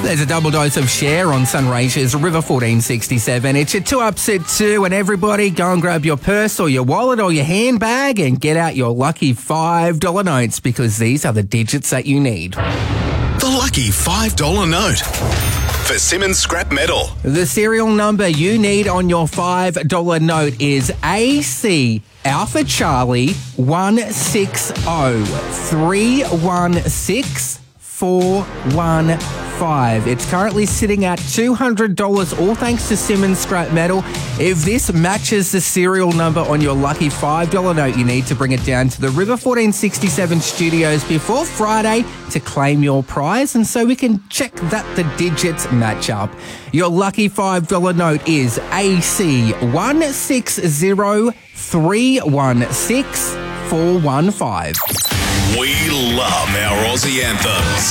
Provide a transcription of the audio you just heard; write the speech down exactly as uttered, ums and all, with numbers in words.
There's a double dose of Cher on Sunraysia's River fourteen sixty-seven. It's your two ups at two, and everybody go and grab your purse or your wallet or your handbag and get out your lucky five dollar notes, because these are the digits that you need. The lucky five dollar note for Simmons Scrap Metal. The serial number you need on your five dollar note is A C Alpha Charlie one six zero three one six four one five. It's currently sitting at two hundred dollars, all thanks to Simmons Scrap Metal. If this matches the serial number on your lucky five dollar note, you need to bring it down to the River fourteen sixty-seven studios before Friday to claim your prize, and so we can check that the digits match up. Your lucky five dollar note is A C one six zero three one six four one five. We love our Aussie anthems.